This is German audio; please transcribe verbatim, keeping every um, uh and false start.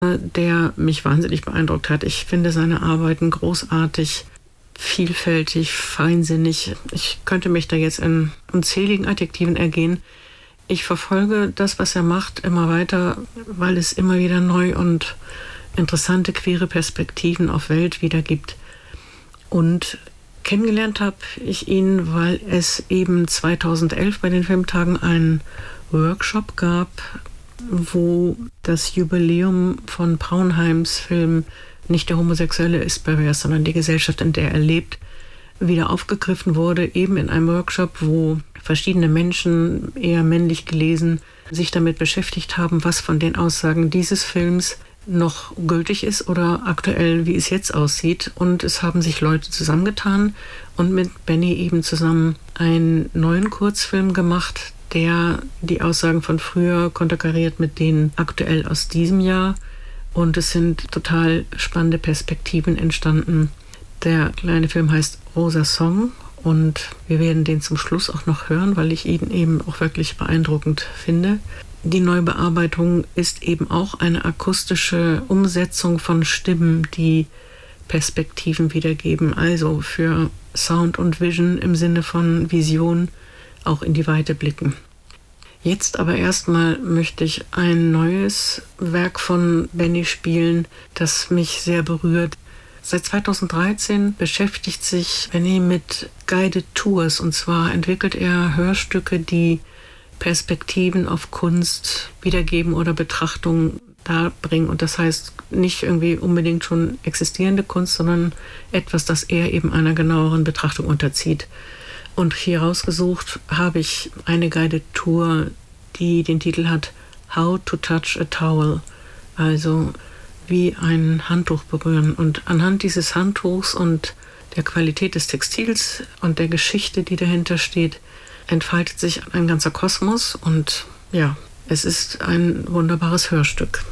der mich wahnsinnig beeindruckt hat. Ich finde seine Arbeiten großartig, vielfältig, feinsinnig. Ich könnte mich da jetzt in unzähligen Adjektiven ergehen. Ich verfolge das, was er macht, immer weiter, weil es immer wieder neu und interessante, queere Perspektiven auf Welt wiedergibt. Und kennengelernt habe ich ihn, weil es eben zweitausendelf bei den Filmtagen einen Workshop gab, wo das Jubiläum von Praunheims Film Nicht der Homosexuelle ist pervers, sondern die Gesellschaft, in der er lebt, wieder aufgegriffen wurde, eben in einem Workshop, wo verschiedene Menschen, eher männlich gelesen, sich damit beschäftigt haben, was von den Aussagen dieses Films noch gültig ist oder aktuell, wie es jetzt aussieht. Und es haben sich Leute zusammengetan und mit Benny eben zusammen einen neuen Kurzfilm gemacht, der die Aussagen von früher konterkariert mit denen aktuell aus diesem Jahr. Und es sind total spannende Perspektiven entstanden. Der kleine Film heißt Rosa Song und wir werden den zum Schluss auch noch hören, weil ich ihn eben auch wirklich beeindruckend finde. Die Neubearbeitung ist eben auch eine akustische Umsetzung von Stimmen, die Perspektiven wiedergeben. Also für Sound und Vision im Sinne von Vision auch in die Weite blicken. Jetzt aber erstmal möchte ich ein neues Werk von Benny spielen, das mich sehr berührt. Seit zweitausenddreizehn beschäftigt sich Benny mit Guided Tours, und zwar entwickelt er Hörstücke, die Perspektiven auf Kunst wiedergeben oder Betrachtungen darbringen. Und das heißt nicht irgendwie unbedingt schon existierende Kunst, sondern etwas, das er eben einer genaueren Betrachtung unterzieht. Und hier rausgesucht habe ich eine Guided Tour, die den Titel hat How to Touch a Towel, also wie ein Handtuch berühren. Und anhand dieses Handtuchs und der Qualität des Textils und der Geschichte, die dahinter steht, entfaltet sich ein ganzer Kosmos und ja, es ist ein wunderbares Hörstück.